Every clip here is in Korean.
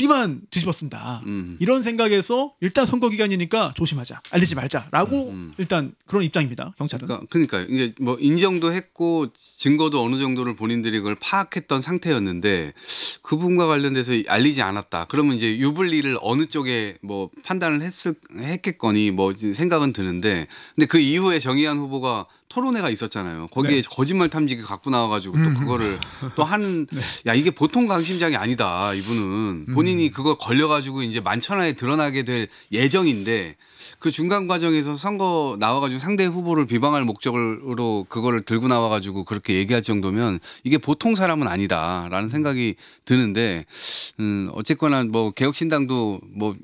우리만 뒤집어 쓴다. 이런 생각에서 일단 선거 기간이니까 조심하자. 알리지 말자라고 일단 그런 입장입니다. 경찰은. 그러니까 이게 뭐 인정도 했고 증거도 어느 정도를 본인들이 그걸 파악했던 상태였는데 그 부분과 관련돼서 알리지 않았다. 그러면 이제 유불리를 어느 쪽에 뭐 판단을 했겠거니 뭐 생각은 드는데 근데 그 이후에 정의한 후보가 토론회가 있었잖아요. 거기에 네. 거짓말 탐지기 갖고 나와가지고 또 그거를 또 하는 야 이게 보통 강심장이 아니다. 이분은 본인이 그거 걸려가지고 이제 만천하에 드러나게 될 예정인데 그 중간 과정에서 선거 나와가지고 상대 후보를 비방할 목적으로 그거를 들고 나와가지고 그렇게 얘기할 정도면 이게 보통 사람은 아니다라는 생각이 드는데 어쨌거나 뭐 개혁신당도 뭐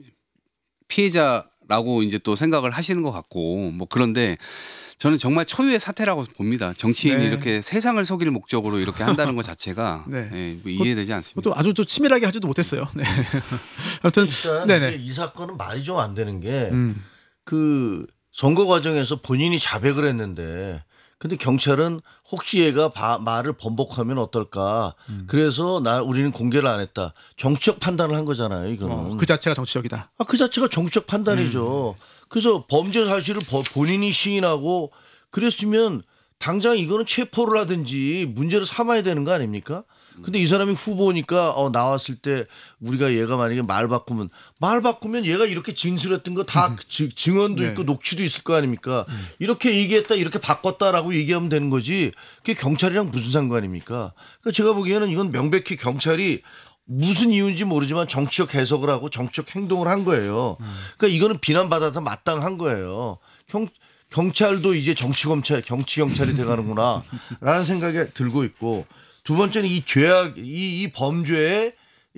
피해자라고 이제 또 생각을 하시는 것 같고 뭐 그런데 저는 정말 초유의 사태라고 봅니다. 정치인이 네. 이렇게 세상을 속일 목적으로 이렇게 한다는 것 자체가 네. 네, 뭐 이해되지 않습니다. 또 아주 좀 치밀하게 하지도 못했어요. 네. 아무튼 일단 네네. 이 사건은 말이 좀 안 되는 게 그 선거 과정에서 본인이 자백을 했는데 근데 경찰은 혹시 얘가 말을 번복하면 어떨까 그래서 우리는 공개를 안 했다. 정치적 판단을 한 거잖아요. 이거는. 그 자체가 정치적이다. 그 자체가 정치적 판단이죠. 그래서 범죄 사실을 본인이 시인하고 그랬으면 당장 이거는 체포를 하든지 문제를 삼아야 되는 거 아닙니까? 근데 이 사람이 후보니까 나왔을 때 우리가 얘가 만약에 말 바꾸면 얘가 이렇게 진술했던 거 다 증언도 네. 있고 녹취도 있을 거 아닙니까? 이렇게 얘기했다 이렇게 바꿨다라고 얘기하면 되는 거지 그게 경찰이랑 무슨 상관입니까? 그러니까 제가 보기에는 이건 명백히 경찰이 무슨 이유인지 모르지만 정치적 해석을 하고 정치적 행동을 한 거예요. 그러니까 이거는 비난받아도 마땅한 거예요. 경찰도 이제 정치경찰이 돼가는구나 라는 생각이 들고 있고 두 번째는 이 죄악, 이 범죄의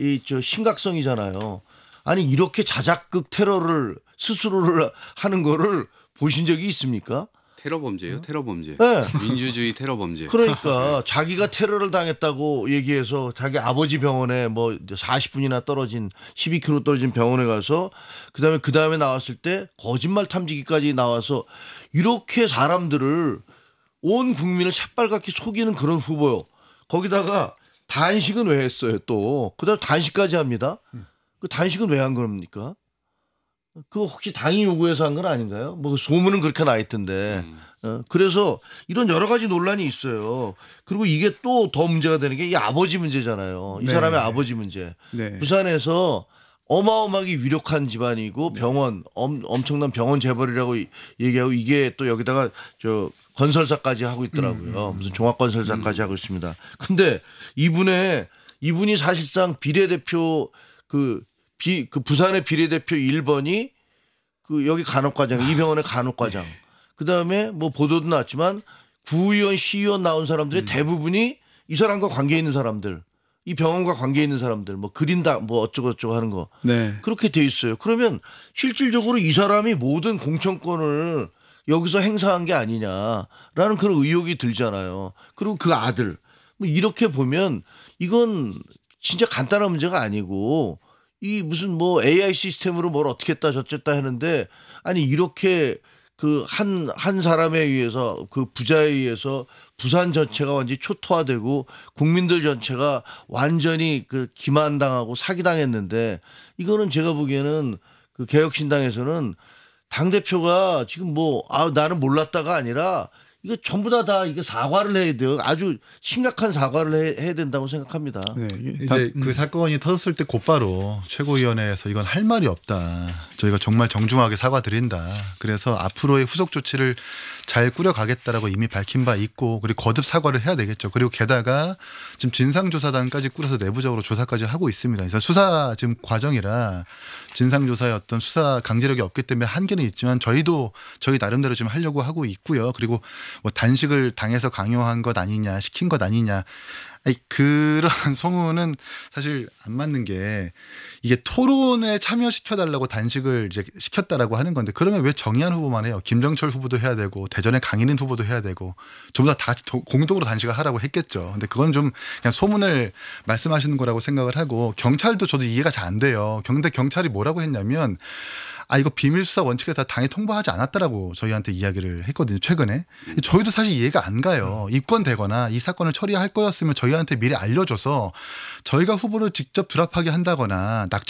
심각성이잖아요. 아니 이렇게 자작극 테러를 스스로를 하는 거를 보신 적이 있습니까? 테러 범죄예요. 테러 범죄. 네. 민주주의 테러 범죄. 그러니까 자기가 테러를 당했다고 얘기해서 자기 아버지 병원에 뭐 40분이나 떨어진 12km 떨어진 병원에 가서 그다음에 나왔을 때 거짓말 탐지기까지 나와서 이렇게 사람들을 온 국민을 새빨갛게 속이는 그런 후보요. 거기다가 단식은 왜 했어요 또. 그다음 단식까지 합니다. 그 단식은 왜 한 겁니까? 그거 혹시 당이 요구해서 한 건 아닌가요? 뭐 소문은 그렇게 나 있던데. 그래서 이런 여러 가지 논란이 있어요. 그리고 이게 또 더 문제가 되는 게 이 아버지 문제잖아요. 이 네. 사람의 아버지 문제. 네. 부산에서 어마어마하게 유력한 집안이고 병원 엄청난 병원 재벌이라고 얘기하고 이게 또 여기다가 건설사까지 하고 있더라고요. 무슨 종합건설사까지 하고 있습니다. 근데 이분이 사실상 비례대표 그 부산의 비례대표 1번이 그 여기 간혹과장 이 병원의 간혹과장 그다음에 뭐 보도도 났지만 구의원 시의원 나온 사람들의 대부분이 이 사람과 관계 있는 사람들 이 병원과 관계 있는 사람들 뭐 그린다 뭐 어쩌고저쩌고 하는 거 네. 그렇게 돼 있어요. 그러면 실질적으로 이 사람이 모든 공천권을 여기서 행사한 게 아니냐라는 그런 의혹이 들잖아요. 그리고 그 아들 뭐 이렇게 보면 이건 진짜 간단한 문제가 아니고 이 무슨 뭐 AI 시스템으로 뭘 어떻게 했다 저쨌다 하는데 아니 이렇게 그 한 사람에 의해서 그 부자에 의해서 부산 전체가 완전히 초토화되고 국민들 전체가 완전히 그 기만당하고 사기당했는데 이거는 제가 보기에는 그 개혁신당에서는 당대표가 지금 나는 몰랐다가 아니라 이거 전부 다 이게 사과를 해야 돼요. 아주 심각한 사과를 해야 된다고 생각합니다. 네. 이제 그 사건이 터졌을 때 곧바로 최고위원회에서 이건 할 말이 없다. 저희가 정말 정중하게 사과드린다. 그래서 앞으로의 후속 조치를 잘 꾸려가겠다라고 이미 밝힌 바 있고 그리고 거듭 사과를 해야 되겠죠. 그리고 게다가 지금 진상조사단까지 꾸려서 내부적으로 조사까지 하고 있습니다. 그래서 수사 지금 과정이라 진상조사의 어떤 수사 강제력이 없기 때문에 한계는 있지만 저희도 저희 나름대로 지금 하려고 하고 있고요. 그리고 뭐 단식을 당해서 강요한 것 아니냐 시킨 것 아니냐 그런 소문은 사실 안 맞는 게 이게 토론에 참여시켜달라고 단식을 이제 시켰다라고 하는 건데 그러면 왜 정의한 후보만 해요? 김정철 후보도 해야 되고 대전의 강인인 후보도 해야 되고 전부 다 같이 공동으로 단식을 하라고 했겠죠. 근데 그건 좀 그냥 소문을 말씀하시는 거라고 생각을 하고 경찰도 저도 이해가 잘 안 돼요. 근데 경찰이 뭐라고 했냐면 이거 비밀 수사 원칙에 다 당에 통보하지 않았다라고 저희한테 이야기를 했거든요. 최근에. 저희도 사실 이해가 안 가요. 입건되거나 이 사건을 처리할 거였으면 저희한테 미리 알려줘서 저희가 후보를 직접 드랍하게 한다거나